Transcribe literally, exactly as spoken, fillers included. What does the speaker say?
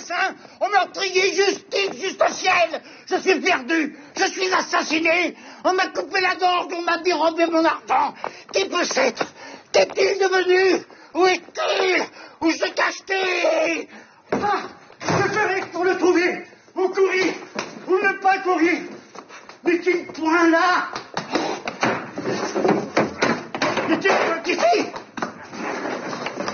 assassin, au meurtrier, justice, juste au ciel. Je suis perdu, je suis assassiné. On m'a coupé la gorge, on m'a dérobé mon argent. Qui peut s'être? Qu'est-il devenu? Où est-il? Où se cache-t-il? Ah, que ferais-je pour le trouver? Vous courir ou ne pas courir? Mais qu'il point là?